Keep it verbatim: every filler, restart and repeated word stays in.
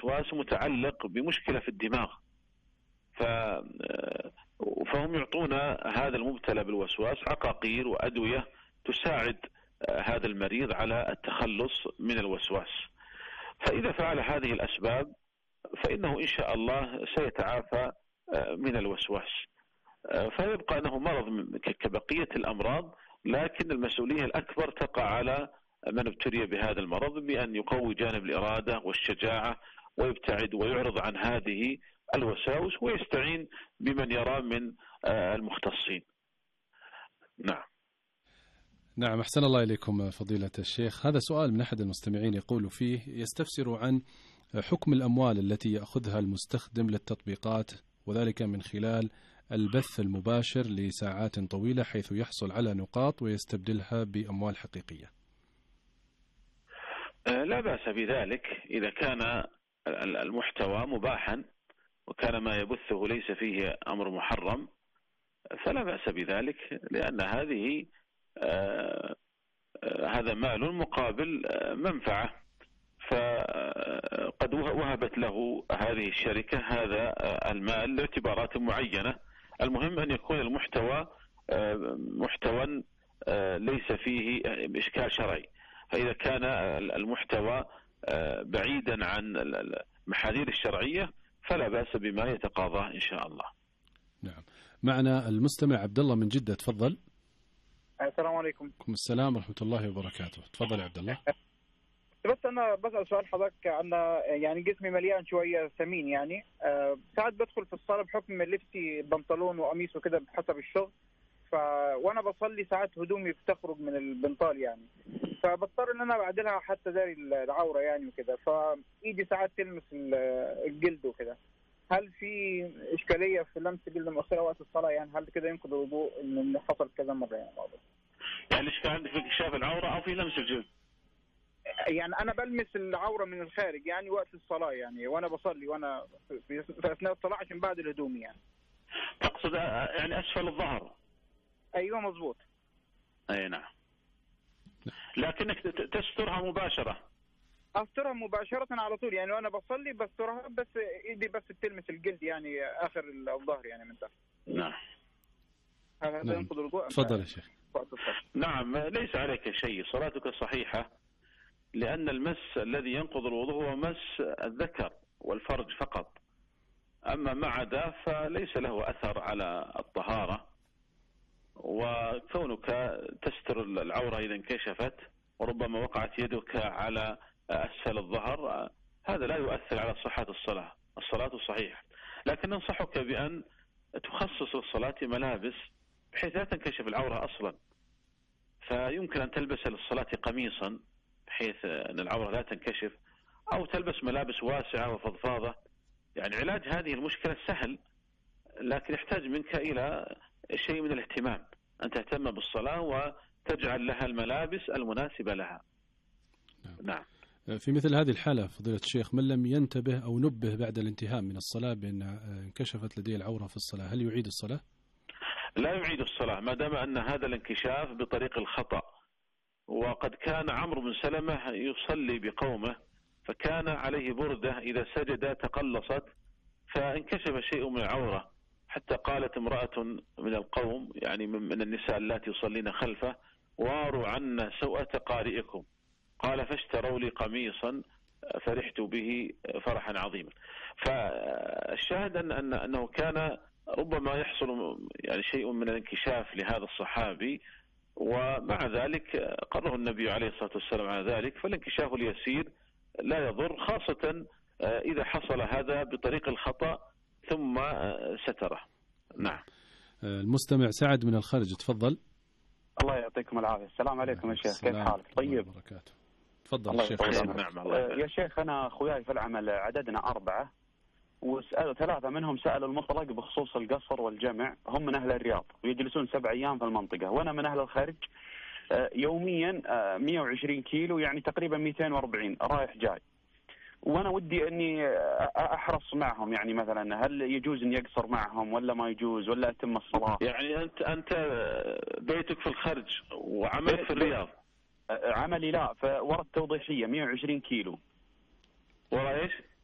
الوسواس متعلق بمشكلة في الدماغ، فهم يعطون هذا المبتلى بالوسواس عقاقير وأدوية تساعد هذا المريض على التخلص من الوسواس. فإذا فعل هذه الأسباب فإنه إن شاء الله سيتعافى من الوسواس، فيبقى أنه مرض كبقية الأمراض، لكن المسؤولية الأكبر تقع على من ابتلي بهذا المرض بأن يقوي جانب الإرادة والشجاعة ويبتعد ويعرض عن هذه الوساوس ويستعين بمن يرى من المختصين. نعم. نعم، أحسن الله إليكم فضيلة الشيخ. هذا سؤال من أحد المستمعين يقول فيه: يستفسر عن حكم الأموال التي يأخذها المستخدم للتطبيقات، وذلك من خلال البث المباشر لساعات طويلة، حيث يحصل على نقاط ويستبدلها بأموال حقيقية. لا بأس بذلك إذا كان المحتوى مباحا وكان ما يبثه ليس فيه أمر محرم، فلا بأس بذلك، لأن هذه آه هذا مال مقابل آه منفعة، فقد وهبت له هذه الشركة هذا آه المال لاعتبارات معينة. المهم أن يكون المحتوى آه محتوى آه ليس فيه إشكال شرعي. فإذا كان المحتوى آه بعيدا عن المحاذير الشرعية فلا بأس بما يتقاضاه إن شاء الله. نعم. معنا المستمع عبد الله من جدة، تفضل. السلام عليكم. وعليكم السلام ورحمة الله وبركاته. تفضل يا عبد الله. بس أنا بسأل سؤال حضرتك، أنا يعني جسمي مليان شوية سمين يعني، أه ساعات بدخل في الصلاة بحكم لبسي بنطلون وقميص وكده بحسب الشغل، ف وأنا بصلي ساعات هدومي بتخرج من البنطال يعني، فبضطر إن أنا بعدلها حتى داري العورة يعني وكده، فإيدي ساعات تلمس الجلد وكده. هل في إشكالية في لمس الجلد المؤخرة وقت الصلاة؟ يعني هل كده ينقض الوضوء إن حصل كذا مرة يعني؟ يعني الإشكال عندك في كشاف العورة أو في لمس الجلد؟ يعني أنا بلمس العورة من الخارج يعني وقت الصلاة يعني، وأنا بصلي وأنا في أثناء الصلاة عشان بعد الهدوم يعني. تقصد يعني أسفل الظهر؟ أيوة مظبوط. أي نعم. لكنك تسترها مباشرة؟ أسترها مباشرة على طول يعني، وأنا بصلي بسترها، بس إيدي بس بتلمس الجلد يعني آخر الظهر يعني من تحت. نعم. هذا نعم. ينقض الوضوء؟ تفضل يا شيخ. نعم، ليس عليك شيء، صلاتك صحيحة، لأن المس الذي ينقض الوضوء هو مس الذكر والفرج فقط، أما ما عدا فليس له أثر على الطهارة. وكونك تستر العورة إذا انكشفت وربما وقعت يدك على أسفل الظهر هذا لا يؤثر على صحة الصلاة، الصلاة صحيحة. لكن ننصحك بأن تخصص الصلاة ملابس بحيث لا تنكشف العورة أصلا، فيمكن أن تلبس للصلاة قميصا بحيث أن العورة لا تنكشف، أو تلبس ملابس واسعة وفضفاضة. يعني علاج هذه المشكلة سهل، لكن يحتاج منك إلى شيء من الاهتمام، أن تهتم بالصلاة وتجعل لها الملابس المناسبة لها. نعم. في مثل هذه الحالة فضيلة الشيخ، من لم ينتبه أو نبه بعد الانتهاء من الصلاة بأن انكشفت لديه العورة في الصلاة، هل يعيد الصلاة؟ لا يعيد الصلاة ما دام أن هذا الانكشاف بطريق الخطأ. وقد كان عمرو بن سلمة يصلي بقومه فكان عليه بردة إذا سجد تقلصت فانكشف شيء من العورة، حتى قالت امرأة من القوم يعني من النساء اللاتي يصلين خلفه: واروا عنا سوءة قارئكم. قال: فاشتروا لي قميصا فرحت به فرحا عظيما. فالشاهد أن أن أنه كان ربما يحصل يعني شيء من الانكشاف لهذا الصحابي، ومع ذلك قرره النبي عليه الصلاة والسلام على ذلك، فالانكشاف اليسير لا يضر، خاصة إذا حصل هذا بطريق الخطأ ثم ستره. نعم. المستمع سعد من الخارج، تفضل. الله يعطيكم العافية. السلام عليكم يا شيخ، كيف حالك؟ طيب. تفضل الشيخ. نعم. الله يا شيخ، أنا أخوياي في العمل عددنا أربعة، وسألوا ثلاثة منهم سألوا المطلق بخصوص القصر والجمع، هم من أهل الرياض ويجلسون سبع أيام في المنطقة، وأنا من أهل الخارج يوميا مئة وعشرين كيلو يعني تقريبا مئتين وأربعين رايح جاي، وأنا ودي أني أحرص معهم، يعني مثلا هل يجوز أن يقصر معهم ولا ما يجوز، ولا أتم الصلاة؟ يعني أنت أنت بيتك في الخارج وعملك في الرياض؟ عملي لا، فورا التوضيحية مئة وعشرين كيلو. ورا إيش؟